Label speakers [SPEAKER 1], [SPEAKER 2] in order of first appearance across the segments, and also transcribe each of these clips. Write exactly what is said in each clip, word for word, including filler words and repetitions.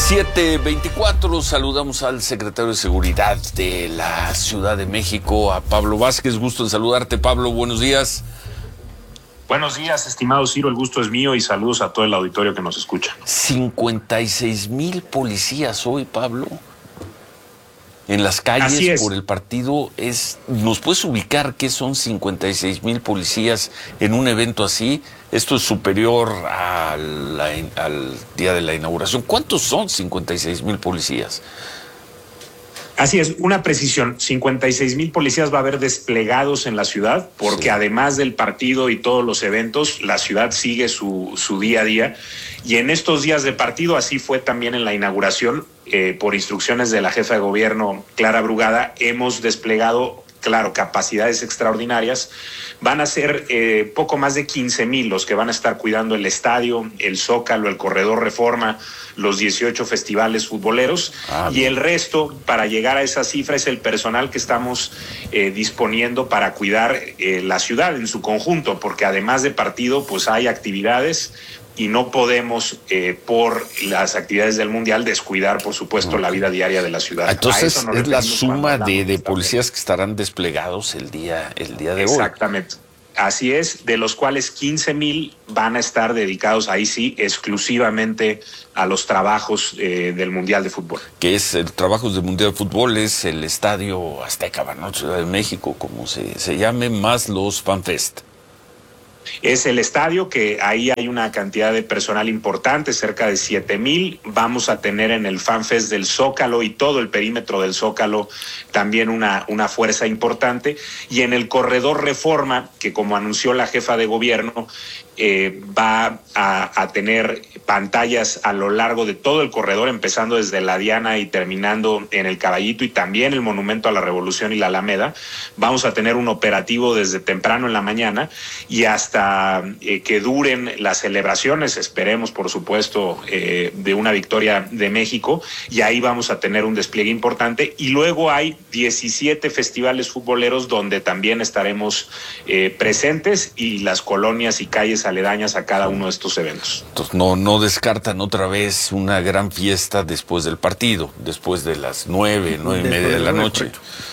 [SPEAKER 1] siete veinticuatro, saludamos al secretario de Seguridad de la Ciudad de México, a Pablo Vázquez. Gusto en saludarte, Pablo, buenos días.
[SPEAKER 2] Buenos días, estimado Ciro, el gusto es mío y saludos a todo el auditorio que nos escucha.
[SPEAKER 1] cincuenta y seis mil policías hoy, Pablo, en las calles por el partido. Es, ¿nos puedes ubicar qué son cincuenta y seis mil policías en un evento así? Esto es superior a la, al día de la inauguración. ¿Cuántos son cincuenta y seis mil policías?
[SPEAKER 2] Así es, una precisión, cincuenta y seis mil policías va a haber desplegados en la ciudad, porque sí, además del partido y todos los eventos, la ciudad sigue su, su día a día. Y en estos días de partido, así fue también en la inauguración, eh, por instrucciones de la jefa de gobierno, Clara Brugada, hemos desplegado, claro, capacidades extraordinarias. Van a ser eh, poco más de quince mil los que van a estar cuidando el estadio, el Zócalo, el Corredor Reforma, los dieciocho festivales futboleros, ah, y el resto, para llegar a esa cifra, es el personal que estamos eh, disponiendo para cuidar eh, la ciudad en su conjunto, porque además de partido, pues hay actividades y no podemos, eh, por las actividades del Mundial, descuidar, por supuesto, okay, la vida diaria de la ciudad.
[SPEAKER 1] Entonces, es la suma de, de policías que estarán desplegados el día, el día de hoy.
[SPEAKER 2] Exactamente. Así es, de los cuales quince mil van a estar dedicados, ahí sí, exclusivamente a los trabajos eh, del Mundial de Fútbol.
[SPEAKER 1] Que es el trabajo del Mundial de Fútbol, es el Estadio Azteca, ¿no? Ciudad de México, como se, se llame, más los FanFest.
[SPEAKER 2] Es el estadio, que ahí hay una cantidad de personal importante, cerca de siete mil. Vamos a tener en el FanFest del Zócalo y todo el perímetro del Zócalo también una, una fuerza importante. Y en el Corredor Reforma, que como anunció la jefa de gobierno, eh, va a, a tener pantallas a lo largo de todo el corredor, empezando desde la Diana y terminando en el Caballito y también el Monumento a la Revolución y la Alameda. Vamos a tener un operativo desde temprano en la mañana y hasta eh, que duren las celebraciones, esperemos por supuesto eh, de una victoria de México, y ahí vamos a tener un despliegue importante. Y luego hay diecisiete festivales futboleros donde también estaremos eh, presentes, y las colonias y calles aledañas a cada uno de estos eventos.
[SPEAKER 1] Entonces no, no descartan otra vez una gran fiesta después del partido, después de las nueve, nueve y media de la noche.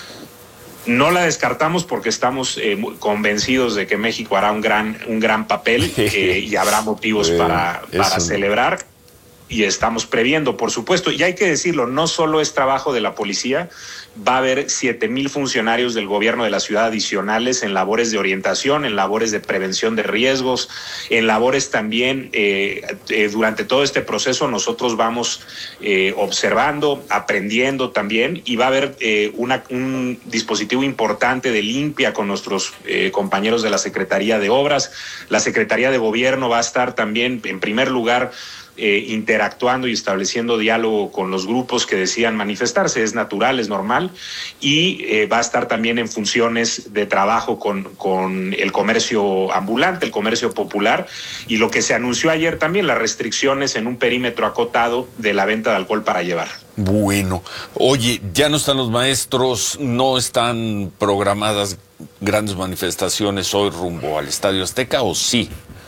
[SPEAKER 2] No la descartamos porque estamos eh, convencidos de que México hará un gran, un gran papel eh, y habrá motivos eh, para, para celebrar. Y estamos previendo, por supuesto, y hay que decirlo, no solo es trabajo de la policía, va a haber siete mil funcionarios del gobierno de la ciudad adicionales en labores de orientación, en labores de prevención de riesgos, en labores también, eh, eh, durante todo este proceso nosotros vamos eh, observando, aprendiendo también, y va a haber eh, una, un dispositivo importante de limpia con nuestros eh, compañeros de la Secretaría de Obras. La Secretaría de Gobierno va a estar también, en primer lugar, Eh, interactuando y estableciendo diálogo con los grupos que decidan manifestarse. Es natural, es normal, y eh, va a estar también en funciones de trabajo con, con el comercio ambulante, el comercio popular, y lo que se anunció ayer también, las restricciones en un perímetro acotado de la venta de alcohol para llevar.
[SPEAKER 1] Bueno, oye, ya no están los maestros, no están programadas grandes manifestaciones hoy rumbo al Estadio Azteca, ¿o sí?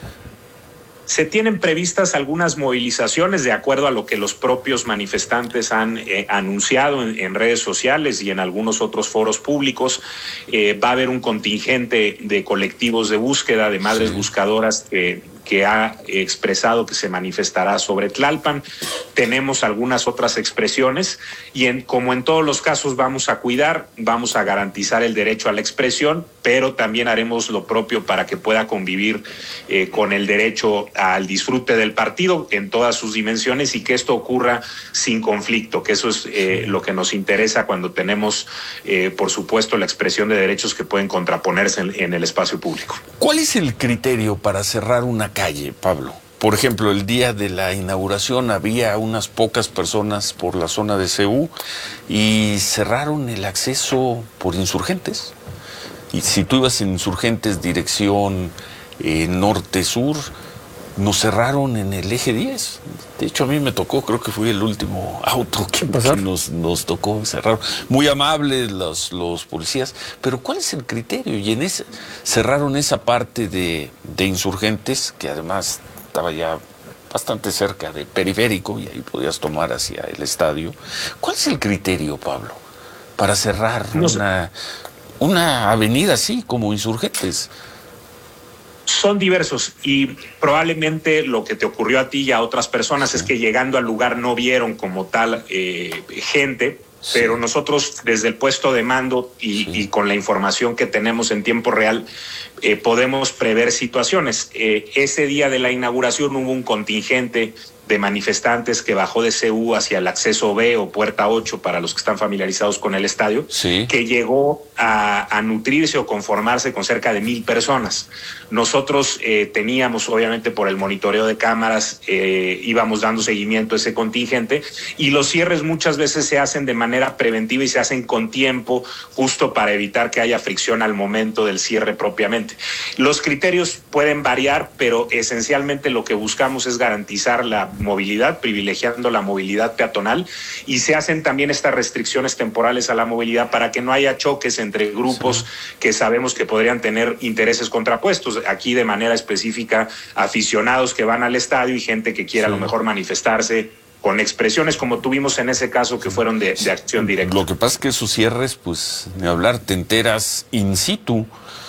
[SPEAKER 2] Se tienen previstas algunas movilizaciones de acuerdo a lo que los propios manifestantes han eh, anunciado en, en redes sociales y en algunos otros foros públicos. Eh, va a haber un contingente de colectivos de búsqueda, de madres sí. buscadoras que... que ha expresado que se manifestará sobre Tlalpan. Tenemos algunas otras expresiones y en, como en todos los casos vamos a cuidar, vamos a garantizar el derecho a la expresión, pero también haremos lo propio para que pueda convivir eh, con el derecho al disfrute del partido en todas sus dimensiones, y que esto ocurra sin conflicto, que eso es eh, lo que nos interesa cuando tenemos, eh, por supuesto, la expresión de derechos que pueden contraponerse en, en el espacio público.
[SPEAKER 1] ¿Cuál es el criterio para cerrar una calle, Pablo? Por ejemplo, el día de la inauguración había unas pocas personas por la zona de C U y cerraron el acceso por Insurgentes. Y si tú ibas en Insurgentes dirección eh, norte-sur, nos cerraron en el eje diez. De hecho, a mí me tocó, creo que fui el último auto que, que nos, nos tocó cerrar. Muy amables los, los policías, pero ¿cuál es el criterio? Y en ese, cerraron esa parte de, de Insurgentes, que además estaba ya bastante cerca de Periférico, y ahí podías tomar hacia el estadio. ¿Cuál es el criterio, Pablo, para cerrar no una, una avenida así como Insurgentes?
[SPEAKER 2] Son diversos y probablemente lo que te ocurrió a ti y a otras personas sí. es que llegando al lugar no vieron como tal eh, gente, sí. pero nosotros desde el puesto de mando y, sí. y con la información que tenemos en tiempo real eh, podemos prever situaciones. Eh, ese día de la inauguración hubo un contingente de manifestantes que bajó de C U hacia el acceso B o puerta ocho para los que están familiarizados con el estadio,
[SPEAKER 1] sí.
[SPEAKER 2] que llegó a, a nutrirse o conformarse con cerca de mil personas. Nosotros eh, teníamos, obviamente por el monitoreo de cámaras, eh, íbamos dando seguimiento a ese contingente, y los cierres muchas veces se hacen de manera preventiva y se hacen con tiempo, justo para evitar que haya fricción al momento del cierre propiamente. Los criterios pueden variar, pero esencialmente lo que buscamos es garantizar la movilidad, privilegiando la movilidad peatonal, y se hacen también estas restricciones temporales a la movilidad para que no haya choques entre grupos sí. que sabemos que podrían tener intereses contrapuestos. Aquí de manera específica aficionados que van al estadio y gente que quiera sí. a lo mejor manifestarse con expresiones como tuvimos en ese caso que fueron de, de acción directa.
[SPEAKER 1] Lo que pasa es que esos cierres, pues, ni hablar, te enteras in situ.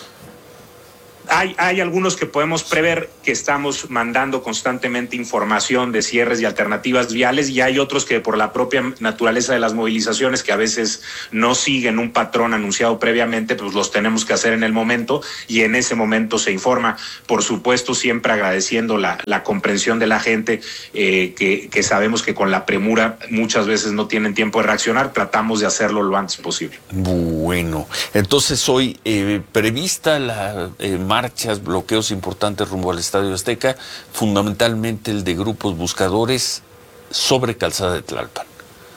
[SPEAKER 2] Hay, hay algunos que podemos prever, que estamos mandando constantemente información de cierres y alternativas viales, y hay otros que por la propia naturaleza de las movilizaciones, que a veces no siguen un patrón anunciado previamente, pues los tenemos que hacer en el momento, y en ese momento se informa. Por supuesto, siempre agradeciendo la, la comprensión de la gente, eh, que, que sabemos que con la premura muchas veces no tienen tiempo de reaccionar, tratamos de hacerlo lo antes posible.
[SPEAKER 1] Bueno, entonces hoy eh, prevista la eh, marchas, bloqueos importantes rumbo al Estadio Azteca, fundamentalmente el de grupos buscadores sobre Calzada de Tlalpan.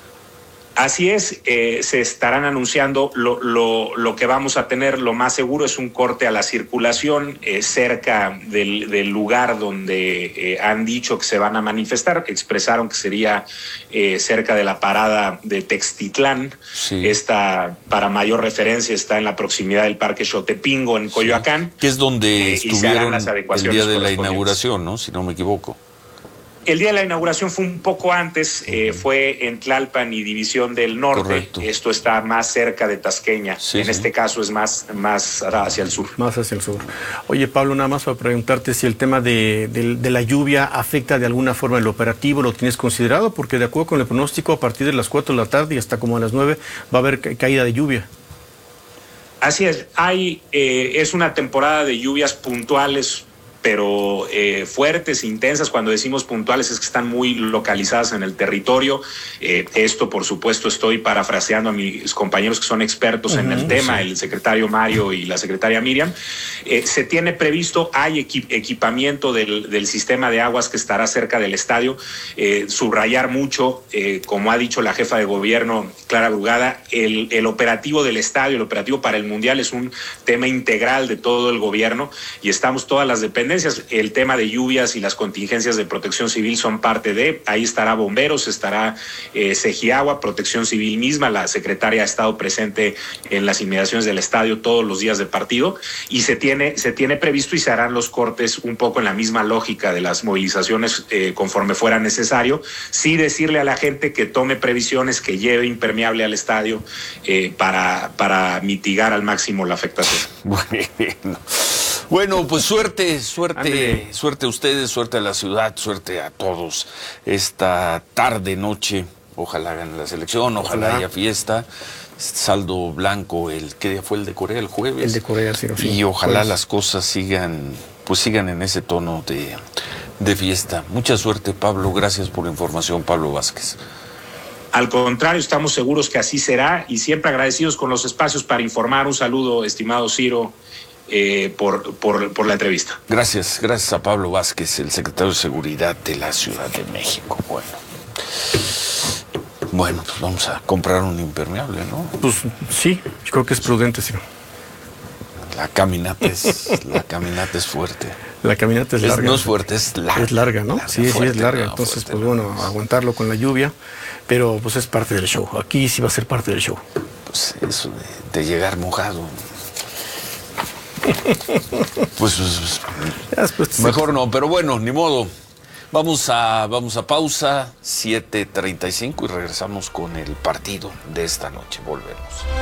[SPEAKER 2] Así es, eh, se estarán anunciando. Lo, lo, lo que vamos a tener, lo más seguro, es un corte a la circulación eh, cerca del, del lugar donde eh, han dicho que se van a manifestar. Expresaron que sería eh, cerca de la parada de Textitlán. Sí. Esta, para mayor referencia, está en la proximidad del Parque Xotepingo, en Coyoacán.
[SPEAKER 1] Sí. Que es donde eh, estuvieron el día de la inauguración, ¿no? Si no me equivoco.
[SPEAKER 2] El día de la inauguración fue un poco antes, eh, fue en Tlalpan y División del Norte.
[SPEAKER 1] Correcto.
[SPEAKER 2] Esto está más cerca de Tasqueña.
[SPEAKER 1] Sí,
[SPEAKER 2] en
[SPEAKER 1] sí.
[SPEAKER 2] este caso es más, más hacia el sur.
[SPEAKER 3] Más hacia el sur. Oye, Pablo, nada más para preguntarte si el tema de, de, de la lluvia afecta de alguna forma el operativo, ¿lo tienes considerado? Porque de acuerdo con el pronóstico, a partir de las cuatro de la tarde y hasta como a las nueve va a haber ca caída de lluvia.
[SPEAKER 2] Así es, hay, eh, es una temporada de lluvias puntuales, pero eh, fuertes, intensas. Cuando decimos puntuales es que están muy localizadas en el territorio. Eh, esto, por supuesto, estoy parafraseando a mis compañeros que son expertos uh-huh, en el tema, sí. el secretario Mario y la secretaria Miriam. Eh, se tiene previsto, hay equi equipamiento del, del sistema de aguas que estará cerca del estadio. Eh, subrayar mucho, eh, como ha dicho la jefa de gobierno, Clara Brugada, el, el operativo del estadio, el operativo para el Mundial es un tema integral de todo el gobierno, y estamos todas las dependencias. El tema de lluvias y las contingencias de protección civil son parte de, ahí estará bomberos, estará eh, Segiagua, protección civil misma, la secretaria ha estado presente en las inmediaciones del estadio todos los días de partido, y se tiene, se tiene previsto y se harán los cortes un poco en la misma lógica de las movilizaciones eh, conforme fuera necesario. Sí decirle a la gente que tome previsiones, que lleve impermeable al estadio eh, para, para mitigar al máximo la afectación.
[SPEAKER 1] Bueno. Bueno, pues suerte, suerte, André. suerte a ustedes, suerte a la ciudad, suerte a todos esta tarde, noche. Ojalá gane la selección, ojalá, ojalá. haya fiesta. Saldo blanco, el ¿qué día fue el de Corea? El jueves.
[SPEAKER 3] El de Corea, sí. sí.
[SPEAKER 1] Y ojalá pues. las cosas sigan, pues sigan en ese tono de, de fiesta. Mucha suerte, Pablo. Gracias por la información, Pablo Vázquez.
[SPEAKER 2] Al contrario, estamos seguros que así será, y siempre agradecidos con los espacios para informar. Un saludo, estimado Ciro. Eh, por, por, por la entrevista.
[SPEAKER 1] Gracias, gracias a Pablo Vázquez, el secretario de Seguridad de la Ciudad de México. Bueno, bueno, pues vamos a comprar un impermeable, ¿no?
[SPEAKER 3] Pues sí, yo creo que es prudente, sí.
[SPEAKER 1] La caminata es, la caminata es fuerte.
[SPEAKER 3] La caminata es, es larga.
[SPEAKER 1] No es fuerte, es larga.
[SPEAKER 3] Es larga, ¿no? Larga, sí, fuerte, sí, es larga. No, Entonces, fuerte, pues no. bueno, aguantarlo con la lluvia, pero pues es parte del show. Aquí sí va a ser parte del show.
[SPEAKER 1] Pues eso de, de llegar mojado. Pues, pues mejor no, pero bueno, ni modo. Vamos a, vamos a pausa, siete treinta y cinco, y regresamos con el partido de esta noche. Volvemos.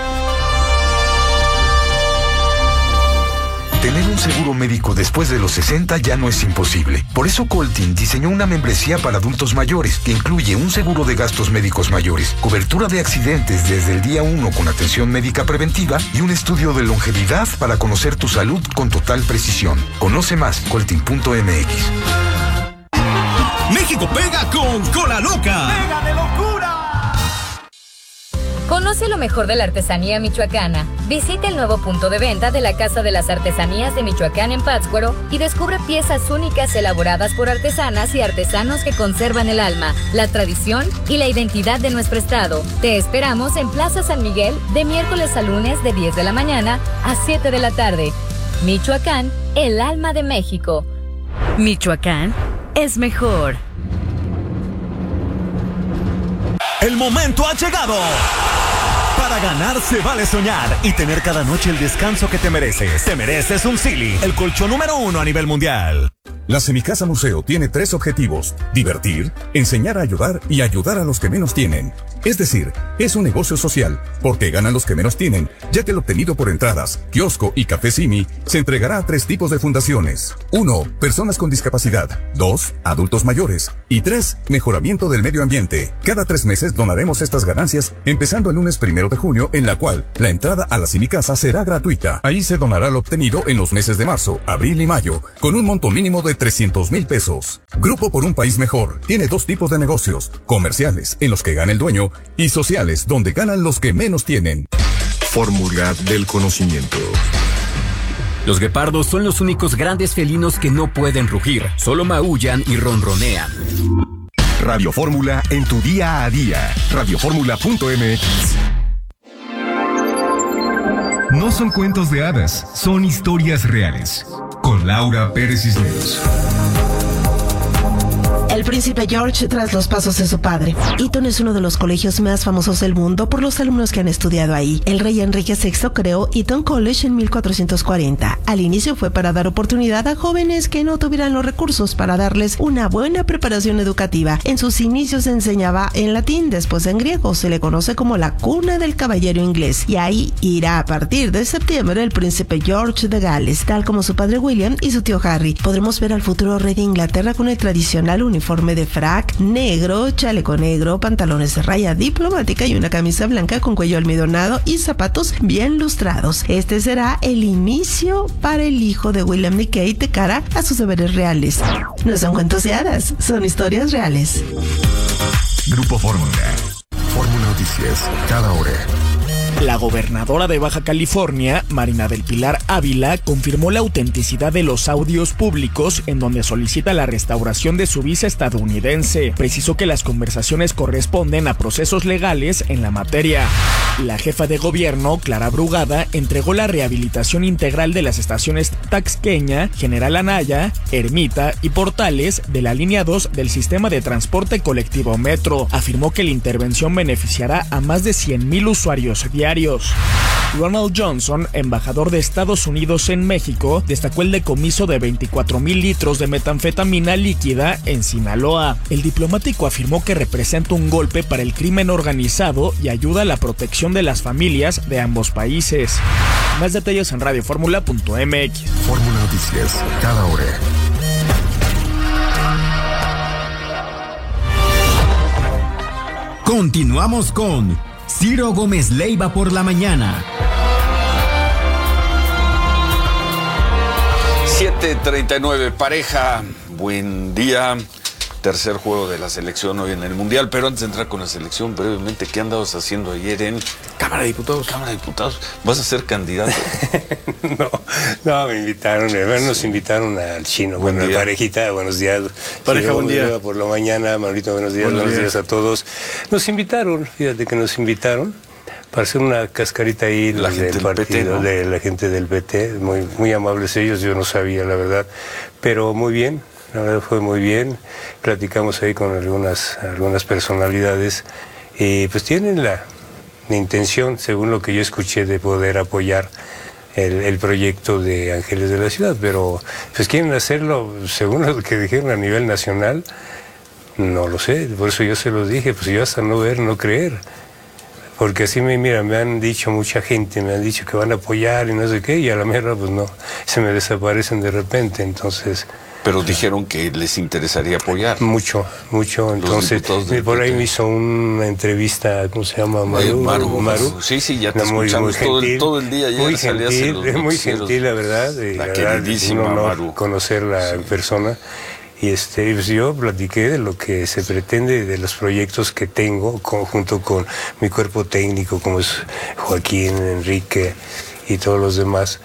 [SPEAKER 4] Tener un seguro médico después de los sesenta ya no es imposible. Por eso Coltin diseñó una membresía para adultos mayores que incluye un seguro de gastos médicos mayores, cobertura de accidentes desde el día uno con atención médica preventiva y un estudio de longevidad para conocer tu salud con total precisión. Conoce más, coltin punto m x.
[SPEAKER 5] México pega con Cola Loca. ¡Pega de locura!
[SPEAKER 6] Conoce lo mejor de la artesanía michoacana. Visita el nuevo punto de venta de la Casa de las Artesanías de Michoacán en Pátzcuaro y descubre piezas únicas elaboradas por artesanas y artesanos que conservan el alma, la tradición y la identidad de nuestro estado. Te esperamos en Plaza San Miguel de miércoles a lunes de diez de la mañana a siete de la tarde. Michoacán, el alma de México. Michoacán es mejor.
[SPEAKER 5] El momento ha llegado. Para ganar se vale soñar y tener cada noche el descanso que te mereces. Te mereces un Sealy, el colchón número uno a nivel mundial.
[SPEAKER 7] La Semicasa Museo tiene tres objetivos: divertir, enseñar a ayudar y ayudar a los que menos tienen. Es decir, es un negocio social, porque ganan los que menos tienen, ya que el obtenido por entradas, kiosco y café Simi se entregará a tres tipos de fundaciones. Uno, personas con discapacidad. Dos, adultos mayores. Y tres, mejoramiento del medio ambiente. Cada tres meses donaremos estas ganancias, empezando el lunes primero de junio, en la cual la entrada a la Semicasa será gratuita. Ahí se donará lo obtenido en los meses de marzo, abril y mayo, con un monto mínimo de trescientos mil pesos. Grupo por un País Mejor tiene dos tipos de negocios: comerciales, en los que gana el dueño, y sociales, donde ganan los que menos tienen.
[SPEAKER 8] Fórmula del conocimiento.
[SPEAKER 9] Los guepardos son los únicos grandes felinos que no pueden rugir, solo maullan y ronronean.
[SPEAKER 8] Radio Fórmula en tu día a día. radio fórmula punto m x. No son cuentos de hadas, son historias reales. Con Laura Pérez Cisneros.
[SPEAKER 10] El príncipe George tras los pasos de su padre. Eton es uno de los colegios más famosos del mundo por los alumnos que han estudiado ahí. El rey Enrique sexto creó Eton College en mil cuatrocientos cuarenta. Al inicio fue para dar oportunidad a jóvenes que no tuvieran los recursos para darles una buena preparación educativa. En sus inicios se enseñaba en latín, después en griego. Se le conoce como la cuna del caballero inglés. Y ahí irá a partir de septiembre el príncipe George de Gales, tal como su padre William y su tío Harry. Podremos ver al futuro rey de Inglaterra con el tradicional uniforme de frac negro, chaleco negro, pantalones de raya diplomática y una camisa blanca con cuello almidonado y zapatos bien lustrados. Este será el inicio para el hijo de William y Kate de cara a sus deberes reales. No son cuentos de hadas, son historias reales.
[SPEAKER 8] Grupo Fórmula. Fórmula Noticias, cada hora.
[SPEAKER 11] La gobernadora de Baja California, Marina del Pilar Ávila, confirmó la autenticidad de los audios públicos en donde solicita la restauración de su visa estadounidense. Precisó que las conversaciones corresponden a procesos legales en la materia. La jefa de gobierno, Clara Brugada, entregó la rehabilitación integral de las estaciones Taxqueña, General Anaya, Ermita y Portales de la línea dos del sistema de transporte colectivo Metro. Afirmó que la intervención beneficiará a más de cien mil usuarios diarios. Ronald Johnson, embajador de Estados Unidos en México, destacó el decomiso de veinticuatro mil litros de metanfetamina líquida en Sinaloa. El diplomático afirmó que representa un golpe para el crimen organizado y ayuda a la protección de las familias de ambos países. Más detalles en radio fórmula punto m x.
[SPEAKER 8] Fórmula Noticias, cada hora.
[SPEAKER 9] Continuamos con Ciro Gómez Leiva por la mañana.
[SPEAKER 1] siete treinta y nueve, pareja, buen día. Tercer juego de la selección hoy en el Mundial, pero antes de entrar con la selección, brevemente, ¿qué andabas haciendo ayer en
[SPEAKER 3] Cámara de Diputados?
[SPEAKER 1] Cámara de Diputados. ¿Vas a ser candidato?
[SPEAKER 12] no, no, me invitaron, nos invitaron al chino,
[SPEAKER 1] Buen
[SPEAKER 12] bueno,
[SPEAKER 1] día.
[SPEAKER 12] parejita, buenos días.
[SPEAKER 3] Pareja, buen día.
[SPEAKER 12] Por la mañana, Maurito, buenos días,
[SPEAKER 3] Buenos
[SPEAKER 12] buenos días.
[SPEAKER 3] días
[SPEAKER 12] a todos. Nos invitaron, fíjate que nos invitaron para hacer una cascarita ahí
[SPEAKER 1] La gente
[SPEAKER 12] del
[SPEAKER 1] del
[SPEAKER 12] partido,
[SPEAKER 1] P T, ¿no?
[SPEAKER 12] de la gente del P T, muy, muy amables ellos, yo no sabía la verdad, pero muy bien. La verdad fue muy bien, platicamos ahí con algunas, algunas personalidades y pues tienen la, la intención, según lo que yo escuché, de poder apoyar el, el proyecto de Ángeles de la Ciudad, pero pues quieren hacerlo, según lo que dijeron a nivel nacional, no lo sé, por eso yo se los dije, pues yo hasta no ver, no creer. Porque así me, mira, me han dicho mucha gente, me han dicho que van a apoyar y no sé qué, y a la mierda, pues no, se me desaparecen de repente, entonces...
[SPEAKER 1] Pero dijeron que les interesaría apoyar.
[SPEAKER 12] Mucho, mucho, entonces, por ahí me hizo una entrevista, ¿cómo se llama? Maru.
[SPEAKER 1] Maru,
[SPEAKER 12] Maru.
[SPEAKER 1] Sí, sí, ya te
[SPEAKER 12] no, muy,
[SPEAKER 1] escuchamos
[SPEAKER 12] muy
[SPEAKER 1] todo,
[SPEAKER 12] gentil,
[SPEAKER 1] el, todo el día. Ayer
[SPEAKER 12] muy gentil, muy gentil, la verdad.
[SPEAKER 1] La
[SPEAKER 12] la
[SPEAKER 1] queridísima
[SPEAKER 12] verdad, un honor
[SPEAKER 1] Maru.
[SPEAKER 12] conocerla en persona. Y este, pues yo platiqué de lo que se pretende, de los proyectos que tengo, con, junto con mi cuerpo técnico, como es Joaquín, Enrique y todos los demás.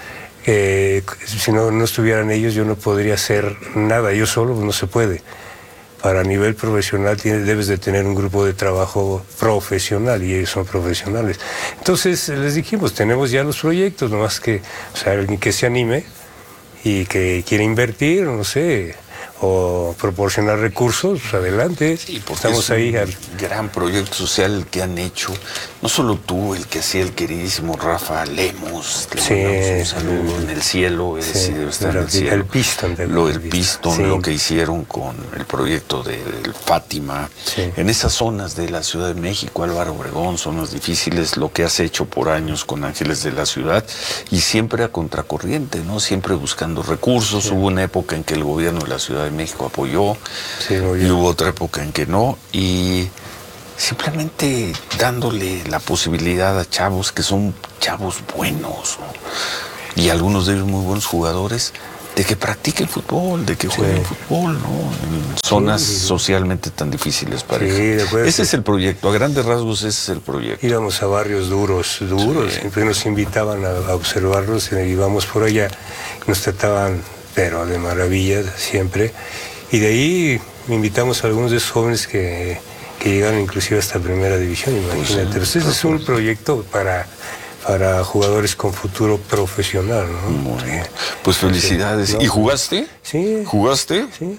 [SPEAKER 12] Eh, si no, no estuvieran ellos, yo no podría hacer nada. Yo solo pues, no se puede. Para nivel profesional tienes, debes de tener un grupo de trabajo profesional y ellos son profesionales. Entonces les dijimos, tenemos ya los proyectos, nomás que, o sea, alguien que se anime y que quiera invertir, no sé, o proporcionar recursos, pues adelante.
[SPEAKER 1] Sí, porque
[SPEAKER 12] estamos
[SPEAKER 1] es un
[SPEAKER 12] ahí al
[SPEAKER 1] gran proyecto social que han hecho, no solo tú, el que hacía el queridísimo Rafa Lemos, le
[SPEAKER 12] sí,
[SPEAKER 1] mandamos un saludo en el cielo, él
[SPEAKER 12] sí,
[SPEAKER 1] sí debe estar en el
[SPEAKER 12] el
[SPEAKER 1] cielo.
[SPEAKER 12] Piston,
[SPEAKER 1] lo el Piston,
[SPEAKER 12] sí.
[SPEAKER 1] Lo que hicieron con el proyecto de, del Fátima,
[SPEAKER 12] sí.
[SPEAKER 1] En esas zonas de la Ciudad de México, Álvaro Obregón, zonas difíciles, lo que has hecho por años con Ángeles de la Ciudad, y siempre a contracorriente, ¿no? Siempre buscando recursos. Sí. Hubo una época en que el gobierno de la Ciudad de México apoyó, sí, y hubo otra época en que no, y simplemente dándole la posibilidad a chavos que son chavos buenos, ¿no? Y algunos de ellos muy buenos jugadores, de que practiquen fútbol, de que jueguen sí. fútbol, ¿no? En zonas sí, sí. socialmente tan difíciles, pareja. Sí, ese es el proyecto, a grandes rasgos ese es el proyecto.
[SPEAKER 12] Íbamos a barrios duros, duros, sí. Siempre nos invitaban a, a observarlos, y íbamos por allá, nos trataban, pero de maravilla, siempre. Y de ahí invitamos a algunos de esos jóvenes que, que llegaron inclusive hasta primera división, imagínate. Pues, sí, ese es un proyecto para... para jugadores con futuro profesional, ¿no?
[SPEAKER 1] Bueno, pues felicidades. Sí, ¿no? ¿Y jugaste?
[SPEAKER 12] Sí.
[SPEAKER 1] ¿Jugaste?
[SPEAKER 12] Sí.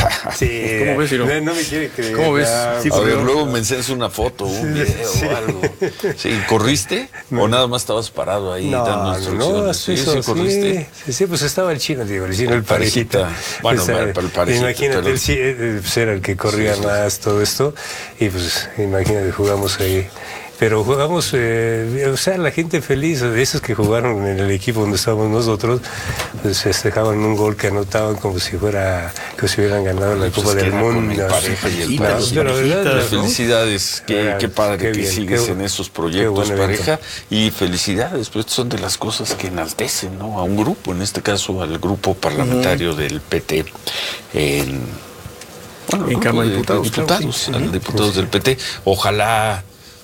[SPEAKER 3] Sí. ¿Cómo ves, Ciro?
[SPEAKER 12] No, no me quiere creer.
[SPEAKER 3] ¿Cómo ves?
[SPEAKER 1] Sí, a ver, luego me enseñas una foto, un video sí. o algo. Sí, ¿corriste? No. ¿O nada más estabas parado ahí
[SPEAKER 12] no,
[SPEAKER 1] dando instrucciones?
[SPEAKER 12] No,
[SPEAKER 1] sí,
[SPEAKER 12] eso,
[SPEAKER 1] sí, corriste.
[SPEAKER 12] Sí, sí, pues estaba el chino, digo, el chino, el parejita.
[SPEAKER 1] Bueno, pues, el parejita.
[SPEAKER 12] Imagínate,
[SPEAKER 1] pero...
[SPEAKER 12] él sí, pues era el que corría sí, sí, más, sí. todo esto. Y pues, imagínate, jugamos ahí. Pero jugamos, eh, o sea, la gente feliz, de esos que jugaron en el equipo donde estábamos nosotros, pues festejaban un gol que anotaban como si fuera, que si hubieran ganado la Copa del Mundo.
[SPEAKER 1] El pareja y el no, pero verdad, ¿no? Felicidades, qué, qué padre qué que bien, sigues qué, en esos proyectos, pareja, y felicidades, pues son de las cosas que enaltecen, ¿no? A un grupo, en este caso al grupo parlamentario uh-huh. del P T, en, bueno,
[SPEAKER 3] en Cámara de
[SPEAKER 1] Diputados,
[SPEAKER 3] diputados,
[SPEAKER 1] diputados,
[SPEAKER 3] sí,
[SPEAKER 1] al
[SPEAKER 3] sí.
[SPEAKER 1] diputados sí. del P T. Ojalá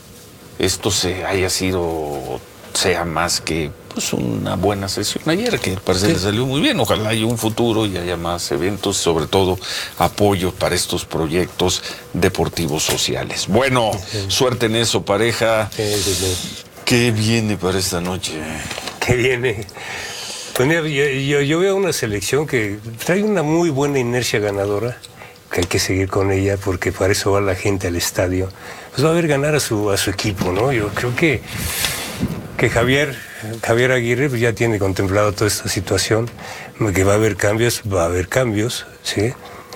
[SPEAKER 1] esto se haya sido, sea más que pues una buena sesión ayer, que parece que sí. salió muy bien. Ojalá haya un futuro y haya más eventos, sobre todo apoyo para estos proyectos deportivos sociales. Bueno, sí. suerte en eso, pareja.
[SPEAKER 12] Sí, sí, sí.
[SPEAKER 1] ¿Qué viene para esta noche?
[SPEAKER 12] ¿Qué viene? Pues mira, yo, yo, yo veo una selección que trae una muy buena inercia ganadora, que hay que seguir con ella porque para eso va la gente al estadio. Pues va a ver ganar a su, a su equipo, ¿no? Yo creo que, que Javier, Javier Aguirre pues ya tiene contemplado toda esta situación, que va a haber cambios, va a haber cambios, ¿sí?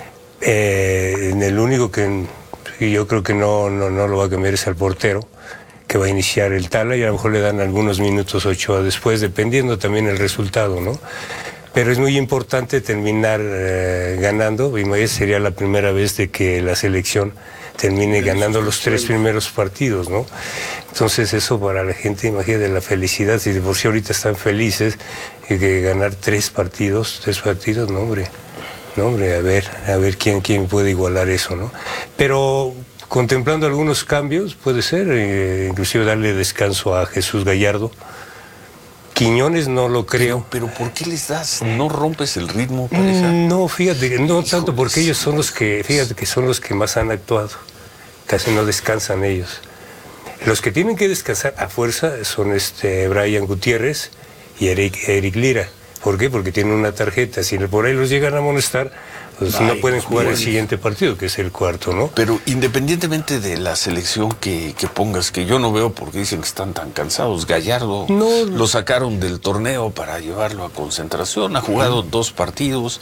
[SPEAKER 12] Eh, en el único que yo creo que no, no, no lo va a cambiar es al portero, que va a iniciar el Tala, y a lo mejor le dan algunos minutos ocho después, dependiendo también el resultado, ¿no? Pero es muy importante terminar eh, ganando, y sería la primera vez de que la selección termine ganando los tres primeros partidos, ¿no? Entonces eso para la gente, imagínate la felicidad, si de por sí ahorita están felices, y que ganar tres partidos, tres partidos, no hombre, no hombre, a ver, a ver quién, quién puede igualar eso, ¿no? Pero contemplando algunos cambios, puede ser, eh, inclusive darle descanso a Jesús Gallardo. Quiñones no lo creo.
[SPEAKER 1] Pero, pero ¿por qué les das? ¿No rompes el ritmo, pareja?
[SPEAKER 12] No, fíjate, no tanto porque ellos son los que, fíjate que son los que más han actuado. Casi no descansan ellos. Los que tienen que descansar a fuerza son este Brian Gutiérrez y Eric, Eric Lira. ¿Por qué? Porque tienen una tarjeta. Si por ahí los llegan a amonestar, Pues Ay, no pueden jugar el siguiente partido, que es el cuarto, ¿no?
[SPEAKER 1] Pero independientemente de la selección que, que pongas, que yo no veo porque dicen que están tan cansados, Gallardo no, lo sacaron del torneo para llevarlo a concentración, ha jugado mm. dos partidos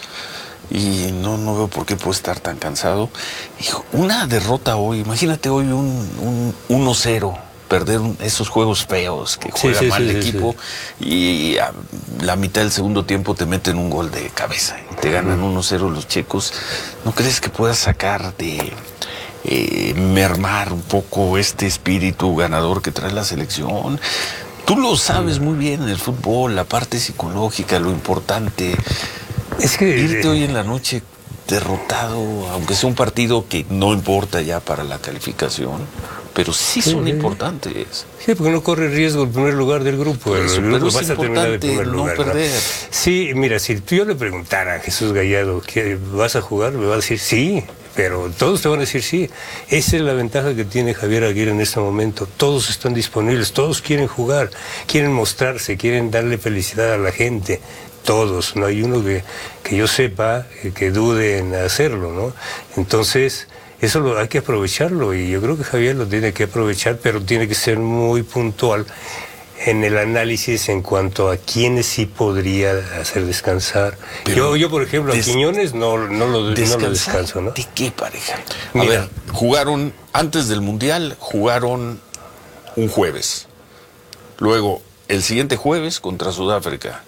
[SPEAKER 1] y no, no veo por qué puede estar tan cansado. Hijo, una derrota hoy, imagínate hoy un, un uno cero. Perder esos juegos feos que juega sí, sí, mal sí, el sí, equipo sí. y a la mitad del segundo tiempo te meten un gol de cabeza y te ganan uno cero los checos. ¿No crees que puedas sacar de eh, mermar un poco este espíritu ganador que trae la selección? Tú lo sabes muy bien en el fútbol, la parte psicológica, lo importante. Es que irte hoy en la noche derrotado, aunque sea un partido que no importa ya para la calificación, pero sí son sí, importantes.
[SPEAKER 12] Sí, porque no corre riesgo el primer lugar del grupo. El,
[SPEAKER 1] eso,
[SPEAKER 12] el grupo
[SPEAKER 1] pero vas es a terminar de primer
[SPEAKER 12] no
[SPEAKER 1] lugar, perder. ¿no?
[SPEAKER 12] Sí, mira, si yo le preguntara a Jesús Gallardo que vas a jugar, me va a decir sí, pero todos te van a decir sí. Esa es la ventaja que tiene Javier Aguirre en este momento. Todos están disponibles, todos quieren jugar, quieren mostrarse, quieren darle felicidad a la gente. Todos, no hay uno que, que yo sepa que, que dude en hacerlo, ¿no? Entonces, eso lo, hay que aprovecharlo y yo creo que Javier lo tiene que aprovechar, pero tiene que ser muy puntual en el análisis en cuanto a quiénes sí podría hacer descansar. Yo, yo, por ejemplo, a Quiñones no, no, lo, no lo descanso, ¿no?
[SPEAKER 1] ¿De qué, pareja? A Mira, ver, jugaron, antes del Mundial, jugaron un jueves. Luego, el siguiente jueves contra Sudáfrica.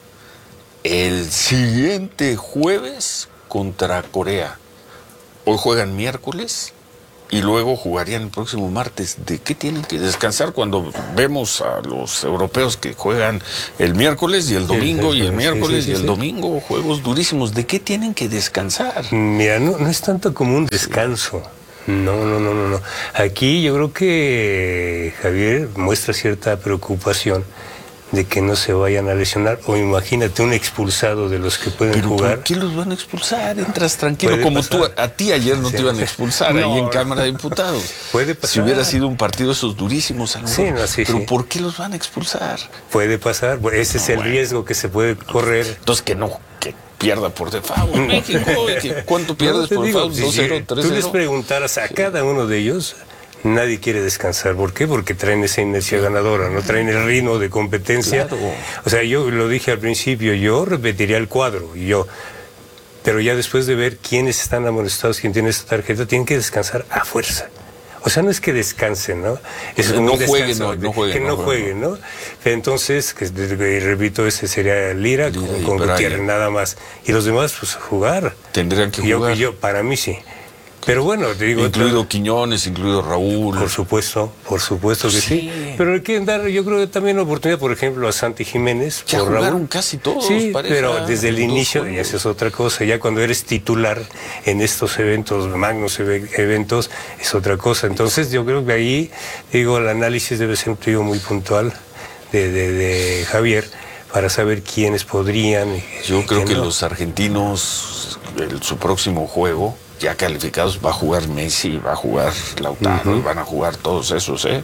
[SPEAKER 1] El siguiente jueves contra Corea. Hoy juegan miércoles y luego jugarían el próximo martes. ¿De qué tienen que descansar cuando vemos a los europeos que juegan el miércoles y el domingo y el miércoles sí, sí, sí, y el domingo? Juegos durísimos. ¿De qué tienen que descansar?
[SPEAKER 12] Mira, no, no es tanto como un descanso. No, no, no, no, no. Aquí yo creo que Javier muestra cierta preocupación de que no se vayan a lesionar, o imagínate un expulsado de los que pueden
[SPEAKER 1] ¿Pero
[SPEAKER 12] jugar.
[SPEAKER 1] ¿Por qué los van a expulsar? Entras tranquilo, como pasar. tú, a ti ayer no sí. te iban a expulsar no, ahí en Cámara de Diputados.
[SPEAKER 12] Puede pasar.
[SPEAKER 1] Si hubiera sido un partido esos durísimos, a lo
[SPEAKER 12] sí, no, sí,
[SPEAKER 1] pero
[SPEAKER 12] sí.
[SPEAKER 1] ¿por qué los van a expulsar?
[SPEAKER 12] Puede pasar, ese no, es el bueno. riesgo que se puede correr.
[SPEAKER 1] Entonces que no, que pierda por default en México. Que, ¿Cuánto pierdes no, por default? dos cero, tres cero.
[SPEAKER 12] Tú les preguntaras a sí. cada uno de ellos. Nadie quiere descansar. ¿Por qué? Porque traen esa inercia ganadora, no traen el ritmo de competencia. Claro. O sea, yo lo dije al principio, yo repetiría el cuadro, y yo, pero ya después de ver quiénes están amonestados, quién tiene esta tarjeta, tienen que descansar a fuerza. O sea, no es que descansen, ¿no? Es
[SPEAKER 1] no, no jueguen, no, no jueguen.
[SPEAKER 12] Que no, no jueguen, ¿no? Entonces, que, repito, ese sería Lira, Lira con, con Gutiérrez, nada más. Y los demás, pues, jugar.
[SPEAKER 1] Tendrían que
[SPEAKER 12] yo,
[SPEAKER 1] jugar.
[SPEAKER 12] Yo, para mí sí. Pero bueno, te digo...
[SPEAKER 1] Incluido otra... Quiñones, incluido Raúl.
[SPEAKER 12] Por supuesto, por supuesto que sí. sí. Pero hay que dar, yo creo que también la oportunidad, por ejemplo, a Santi Jiménez.
[SPEAKER 1] Ya
[SPEAKER 12] por
[SPEAKER 1] jugaron
[SPEAKER 12] Raúl.
[SPEAKER 1] casi todos,
[SPEAKER 12] sí,
[SPEAKER 1] pareja,
[SPEAKER 12] pero desde el inicio, y esa es otra cosa, ya cuando eres titular en estos eventos, magnos eventos, es otra cosa. Entonces yo creo que ahí, digo, el análisis debe ser un trío muy puntual de, de, de Javier, para saber quiénes podrían.
[SPEAKER 1] Yo creo que no. los argentinos, el, su próximo juego... ya calificados, va a jugar Messi, va a jugar Lautaro, uh-huh. van a jugar todos esos, ¿eh?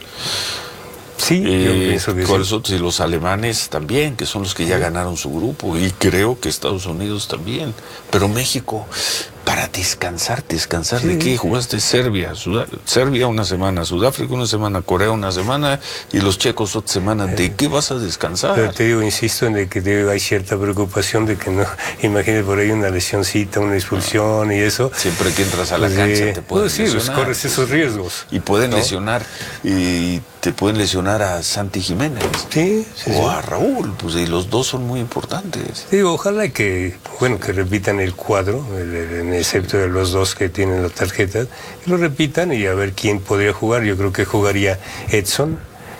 [SPEAKER 12] Sí,
[SPEAKER 1] eh,
[SPEAKER 12] yo pienso que
[SPEAKER 1] por
[SPEAKER 12] sí.
[SPEAKER 1] eso, y los alemanes también, que son los que ya ganaron su grupo, y creo que Estados Unidos también. Pero México, para descansar, ¿descansar sí. de qué? Jugaste Serbia, Sudá Serbia una semana, Sudáfrica una semana, Corea una semana, y los checos otra semana. ¿De qué vas a descansar?
[SPEAKER 12] Pero te digo, insisto en el que te digo, hay cierta preocupación de que no, imagínate por ahí una lesioncita, una expulsión y eso.
[SPEAKER 1] Siempre que entras a la pues, cancha te pueden
[SPEAKER 12] pues, sí, lesionar. Pues corres esos riesgos.
[SPEAKER 1] Y pueden
[SPEAKER 12] ¿no?
[SPEAKER 1] lesionar, y te pueden lesionar a Santi Jiménez.
[SPEAKER 12] Sí, sí,
[SPEAKER 1] o
[SPEAKER 12] sí.
[SPEAKER 1] a Raúl, pues y los dos son muy importantes.
[SPEAKER 12] Digo, ojalá que, bueno, que repitan el cuadro, el, el, excepto de los dos que tienen las tarjetas, que lo repitan y a ver quién podría jugar. Yo creo que jugaría Edson,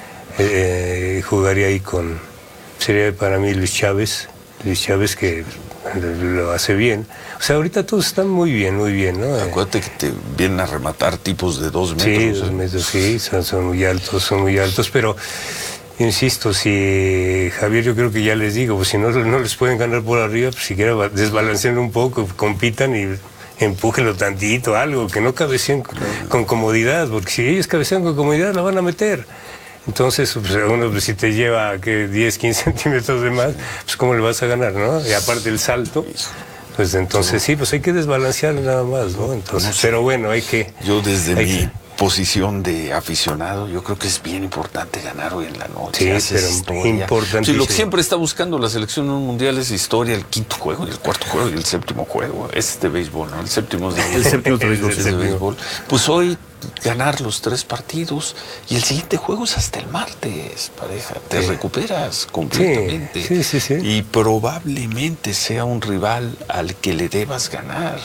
[SPEAKER 12] eh, jugaría ahí con, sería para mí Luis Chávez, Luis Chávez que lo hace bien. O sea, ahorita todos están muy bien, muy bien, ¿no?
[SPEAKER 1] Acuérdate que te vienen a rematar tipos de dos metros.
[SPEAKER 12] Sí, dos metros, sí, son, son muy altos, son muy altos, pero... Insisto, si Javier, yo creo que ya les digo, pues si no, no les pueden ganar por arriba, pues siquiera desbalanceen un poco, compitan y empújenlo tantito, algo, que no cabeceen con, con comodidad, porque si ellos cabecean con comodidad, la van a meter. Entonces, pues, uno, pues, si te lleva que diez, quince centímetros de más, pues cómo le vas a ganar, ¿no? Y aparte el salto, Pues entonces sí, pues hay que desbalancear nada más, ¿no? Entonces, no sé. Pero bueno, hay que...
[SPEAKER 1] Yo desde
[SPEAKER 12] hay
[SPEAKER 1] mi
[SPEAKER 12] que...
[SPEAKER 1] posición de aficionado, yo creo que es bien importante ganar hoy en la noche.
[SPEAKER 12] Sí,
[SPEAKER 1] Haces
[SPEAKER 12] pero
[SPEAKER 1] historia.
[SPEAKER 12] importantísimo.
[SPEAKER 1] Sí, lo que siempre está buscando la selección en un mundial es historia, el quinto juego, y el cuarto juego y el séptimo juego. Es de béisbol, ¿no? El séptimo es de,
[SPEAKER 3] el séptimo de béisbol.
[SPEAKER 1] Es de béisbol. Pues hoy ganar los tres partidos y el siguiente juego es hasta el martes, pareja. Te sí. recuperas completamente.
[SPEAKER 12] Sí, sí, sí, sí.
[SPEAKER 1] Y probablemente sea un rival al que le debas ganar,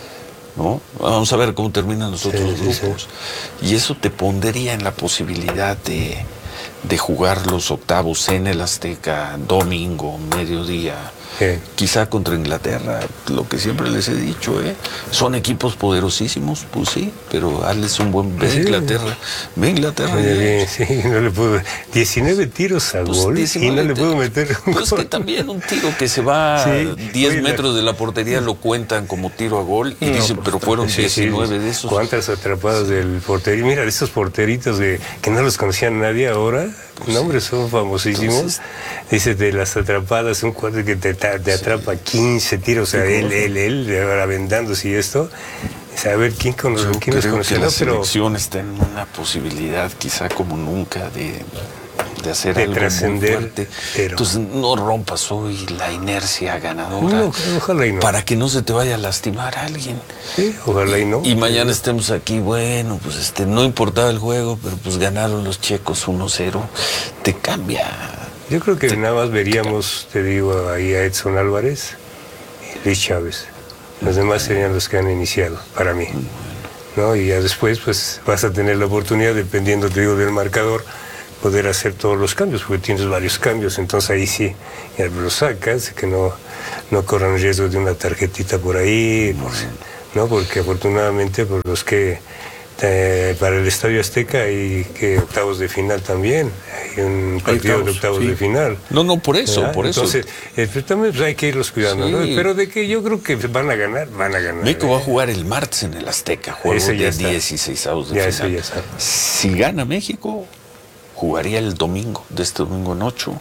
[SPEAKER 1] ¿no? Vamos a ver cómo terminan los otros sí, grupos. Sí. Y eso te pondría en la posibilidad de, de jugar los octavos en el Azteca, domingo, mediodía. Sí. Quizá contra Inglaterra, lo que siempre les he dicho, ¿eh? Son equipos poderosísimos, pues sí, pero hazles un buen... Ve sí. Inglaterra, ve Inglaterra.
[SPEAKER 12] Sí, sí, no le puedo... diecinueve tiros a pues gol y no le puedo meter un
[SPEAKER 1] Pues
[SPEAKER 12] gol.
[SPEAKER 1] que también un tiro que se va sí. diez Oye, metros de la portería lo cuentan como tiro a gol y no, dicen, pues, pero fueron sí, diecinueve
[SPEAKER 12] sí,
[SPEAKER 1] de esos.
[SPEAKER 12] ¿Cuántas atrapadas del portería? Mira, esos porteritos de, que no los conocía nadie ahora, pues no, hombre, son famosísimos. Entonces, dice, de las atrapadas, un cuadro que te, te atrapa sí. quince tiros, o sea, él, él, él, él, avendándose y esto. A ver, ¿quién, conoce, ¿quién los conoce?
[SPEAKER 1] Que la
[SPEAKER 12] no,
[SPEAKER 1] selección pero... está en una posibilidad, quizá como nunca, de, de hacer
[SPEAKER 12] de
[SPEAKER 1] algo
[SPEAKER 12] trascender,
[SPEAKER 1] muy fuerte.
[SPEAKER 12] Pero...
[SPEAKER 1] Entonces, no rompas hoy la inercia ganadora.
[SPEAKER 12] No, ojalá y no.
[SPEAKER 1] Para que no se te vaya a lastimar a alguien.
[SPEAKER 12] Sí, ojalá y no.
[SPEAKER 1] Y mañana estemos aquí, bueno, pues este no importaba el juego, pero pues ganaron los checos uno cero. Te cambia.
[SPEAKER 12] Yo creo que
[SPEAKER 1] te,
[SPEAKER 12] nada más veríamos, te digo, ahí a Edson Álvarez y Luis Chávez. Los demás serían los que han iniciado, para mí. ¿No? Y ya después, pues, vas a tener la oportunidad, dependiendo, te digo, del marcador, poder hacer todos los cambios, porque tienes varios cambios. Entonces ahí sí, ya los sacas, que no, no corran riesgo de una tarjetita por ahí, por, ¿no? Porque afortunadamente, por los que eh, para el Estadio Azteca hay que octavos de final también. Hay un partido octavos, de octavos sí. de final.
[SPEAKER 1] No, no, por eso,
[SPEAKER 12] ¿verdad?
[SPEAKER 1] por eso.
[SPEAKER 12] Entonces, eh, pues, también pues, hay que irlos cuidando, sí. ¿no? Pero de que yo creo que van a ganar, van a ganar.
[SPEAKER 1] México
[SPEAKER 12] ¿eh?
[SPEAKER 1] va a jugar el martes en el Azteca, juego de dieciseisavos de
[SPEAKER 12] ya
[SPEAKER 1] final.
[SPEAKER 12] Eso ya está.
[SPEAKER 1] Si gana México, jugaría el domingo, de este domingo en ocho.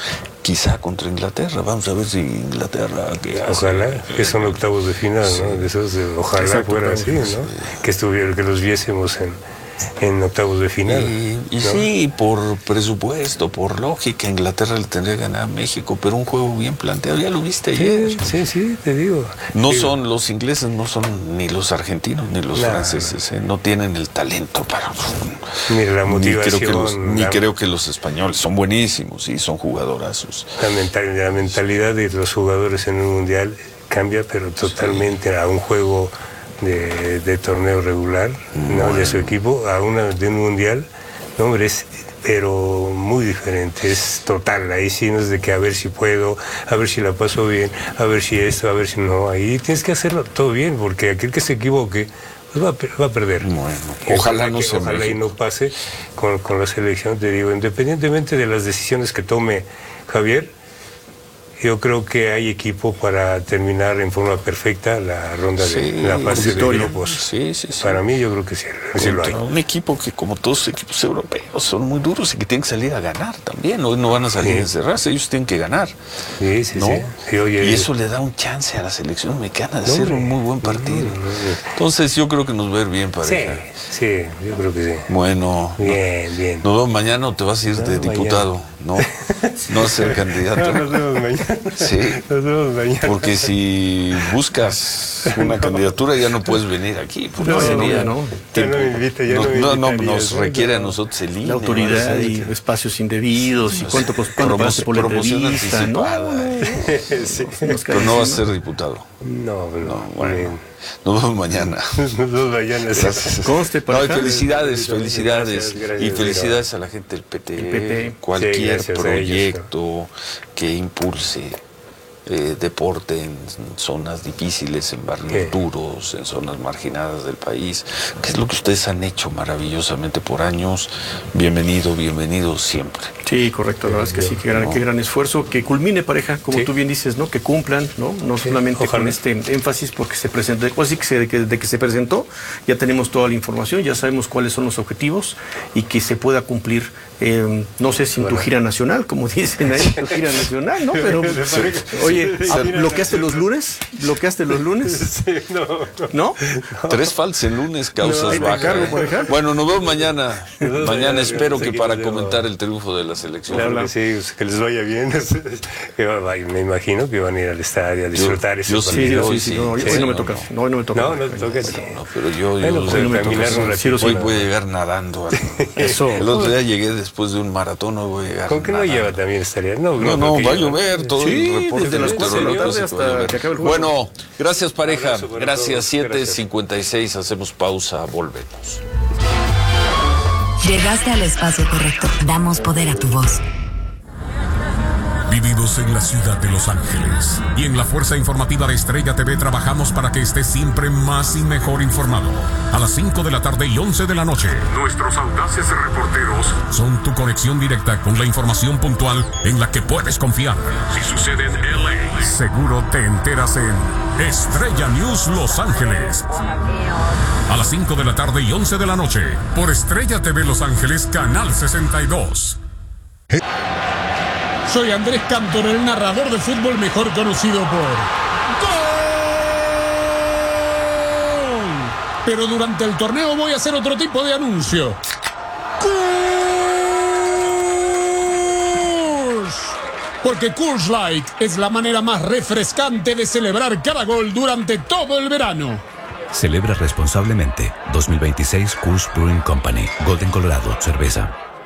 [SPEAKER 1] Quizá contra Inglaterra, vamos a ver si Inglaterra... ¿qué hace?
[SPEAKER 12] Ojalá, que son octavos de final, sí. ¿no? De esos de, ojalá Exacto, fuera así, ¿no? Sí. Que estuviera, que los viésemos en, en octavos de final.
[SPEAKER 1] Y, y
[SPEAKER 12] ¿no?
[SPEAKER 1] sí, por presupuesto, por lógica, Inglaterra le tendría que ganar a México, pero un juego bien planteado, ya lo viste ayer.
[SPEAKER 12] Sí, sí, sí, te digo.
[SPEAKER 1] No
[SPEAKER 12] digo.
[SPEAKER 1] son, los ingleses no son ni los argentinos ni los nah, franceses, ¿eh? No tienen el talento para...
[SPEAKER 12] Mira, la motivación...
[SPEAKER 1] Ni creo que los,
[SPEAKER 12] la,
[SPEAKER 1] ni creo que los españoles, son buenísimos, sí, son jugadorazos.
[SPEAKER 12] La, mental, la mentalidad de los jugadores en un mundial cambia, pero totalmente sí. a un juego... De, de torneo regular, bueno. ¿no? De su equipo, a una de un mundial, no, hombre, es, pero muy diferente, es total, ahí sí no es de que a ver si puedo, a ver si la paso bien, a ver si esto, a ver si no, ahí tienes que hacerlo todo bien, porque aquel que se equivoque, pues va, a, va a perder.
[SPEAKER 1] Bueno, ojalá no
[SPEAKER 12] que,
[SPEAKER 1] se
[SPEAKER 12] Ojalá y no pase con, con la selección, te digo, independientemente de las decisiones que tome Javier, yo creo que hay equipo para terminar en forma perfecta la ronda
[SPEAKER 1] sí,
[SPEAKER 12] de la fase de grupos.
[SPEAKER 1] Sí, sí, sí.
[SPEAKER 12] Para mí yo creo que sí, sí lo hay.
[SPEAKER 1] Un equipo que como todos los equipos europeos son muy duros y que tienen que salir a ganar también. Hoy no van a salir sí. a encerrarse, ellos tienen que ganar.
[SPEAKER 12] Sí, sí,
[SPEAKER 1] ¿no?
[SPEAKER 12] sí. sí oye,
[SPEAKER 1] y eso le da un chance a la selección mexicana de
[SPEAKER 12] no,
[SPEAKER 1] hacer
[SPEAKER 12] hombre.
[SPEAKER 1] un muy buen partido. No, no, no. Entonces yo creo que nos va a ir bien, pareja.
[SPEAKER 12] Sí, sí, yo creo que sí.
[SPEAKER 1] Bueno.
[SPEAKER 12] Bien,
[SPEAKER 1] no,
[SPEAKER 12] bien.
[SPEAKER 1] Nos vemos mañana o te vas a ir
[SPEAKER 12] no,
[SPEAKER 1] de
[SPEAKER 12] mañana.
[SPEAKER 1] diputado. No, no a ser candidato.
[SPEAKER 12] No, nos vemos mañana.
[SPEAKER 1] Sí.
[SPEAKER 12] Nos vemos mañana.
[SPEAKER 1] Porque si buscas una candidatura ya no puedes venir aquí. Porque
[SPEAKER 3] no,
[SPEAKER 1] sería,
[SPEAKER 3] no, no.
[SPEAKER 12] Ya no me invita, ya
[SPEAKER 1] no,
[SPEAKER 12] no me
[SPEAKER 1] no, no,
[SPEAKER 12] invitarías,
[SPEAKER 1] nos requiere a nosotros el I N E.
[SPEAKER 3] La autoridad y sí. espacios indebidos y cuánto pues, cuánto pagaste por la
[SPEAKER 1] promoción
[SPEAKER 3] entrevista.
[SPEAKER 1] anticipada.
[SPEAKER 3] No,
[SPEAKER 12] sí.
[SPEAKER 1] Pero no vas a ser diputado.
[SPEAKER 12] No, no,
[SPEAKER 1] no bueno. Nos vemos mañana.
[SPEAKER 12] Nos vemos mañana.
[SPEAKER 3] Conste, para
[SPEAKER 1] no, felicidades, felicidades.
[SPEAKER 12] Gracias, gracias,
[SPEAKER 1] y felicidades a la gente del P T.
[SPEAKER 3] El P T.
[SPEAKER 1] Cualquier
[SPEAKER 12] sí,
[SPEAKER 1] proyecto que impulse eh, deporte en zonas difíciles, en barrios sí. duros, en zonas marginadas del país, que es lo que ustedes han hecho maravillosamente por años. Bienvenido, bienvenido siempre.
[SPEAKER 3] Sí, correcto, la verdad es que sí, qué gran, no. qué gran esfuerzo, que culmine, pareja, como
[SPEAKER 12] sí.
[SPEAKER 3] tú bien dices, ¿no? Que cumplan, ¿no? No sí. solamente Ojalá. Con este énfasis porque se presentó, después sí que se, de, que, de que se presentó, ya tenemos toda la información, ya sabemos cuáles son los objetivos y que se pueda cumplir eh, no sé si en tu gira nacional, como dicen ahí, tu gira nacional, ¿no? Pero, oye, ¿bloqueaste los lunes? ¿Bloqueaste los lunes?
[SPEAKER 12] Sí, no, no.
[SPEAKER 3] ¿No?
[SPEAKER 1] Tres faltas en lunes, causas
[SPEAKER 3] no,
[SPEAKER 1] bajas.
[SPEAKER 3] ¿eh?
[SPEAKER 1] Bueno, nos vemos mañana. Mañana espero que para comentar el triunfo de la selección.
[SPEAKER 12] Claro que sí, pues, que les vaya bien. Me imagino que van a ir al estadio a disfrutar ese partido.
[SPEAKER 3] Sí, sí, sí. No, hoy no me toca. No, hoy no me toca.
[SPEAKER 12] No, no te toca.
[SPEAKER 1] No, pero yo, yo
[SPEAKER 12] bueno, pues,
[SPEAKER 1] no
[SPEAKER 12] caminar un ratito.
[SPEAKER 1] Hoy voy a llegar nadando.
[SPEAKER 3] Eso.
[SPEAKER 1] El otro día llegué después de un maratón, hoy voy a llegar.
[SPEAKER 12] ¿Con qué no lleva también estaría? No,
[SPEAKER 1] no, no, va a llover todo
[SPEAKER 3] sí,
[SPEAKER 1] el reporte
[SPEAKER 3] desde las cuatro de la tarde hasta que acabe el juego.
[SPEAKER 1] Bueno, gracias pareja,
[SPEAKER 12] Abrazo,
[SPEAKER 1] gracias, siete cincuenta y seis, hacemos pausa, volvemos.
[SPEAKER 13] Llegaste al espacio correcto, damos poder a tu voz.
[SPEAKER 7] Vividos en la ciudad de Los Ángeles y en la Fuerza Informativa de Estrella T V trabajamos para que estés siempre más y mejor informado. A las cinco de la tarde y once de la noche, nuestros audaces reporteros son tu conexión directa con la información puntual en la que puedes confiar. Si sucede en L A, seguro te enteras en Estrella News Los Ángeles. A las cinco de la tarde y once de la noche, por Estrella T V Los Ángeles, Canal sesenta y dos.
[SPEAKER 14] Soy Andrés Cantor, el narrador de fútbol mejor conocido por ¡Gol! Pero durante el torneo voy a hacer otro tipo de anuncio. ¡Coors! Porque Coors Light es la manera más refrescante de celebrar cada gol durante todo el verano.
[SPEAKER 15] Celebra responsablemente. dos mil veintiséis Coors Brewing Company. Golden, Colorado. Cerveza.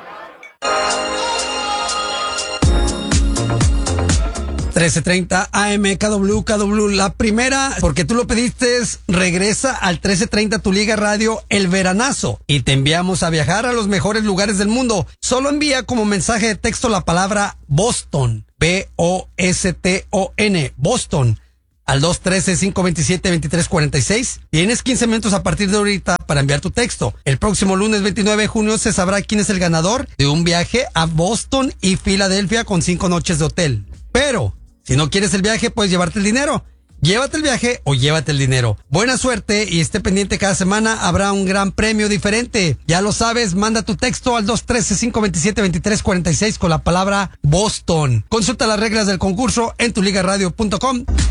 [SPEAKER 16] trece treinta A M, K W, K W, la primera, porque tú lo pediste, regresa al trece treinta Tu Liga Radio, el veranazo, y te enviamos a viajar a los mejores lugares del mundo. Solo envía como mensaje de texto la palabra Boston, B O S T O N, Boston, al dos uno tres, cinco dos siete, dos tres cuatro seis. Tienes quince minutos a partir de ahorita para enviar tu texto. El próximo lunes veintinueve de junio se sabrá quién es el ganador de un viaje a Boston y Filadelfia con cinco noches de hotel. Pero si no quieres el viaje, puedes llevarte el dinero. Llévate el viaje o llévate el dinero. Buena suerte y esté pendiente, cada semana habrá un gran premio diferente. Ya lo sabes, manda tu texto al dos uno tres, cinco dos siete, dos tres cuatro seis con la palabra Boston. Consulta las reglas del concurso en tu liga radio punto com.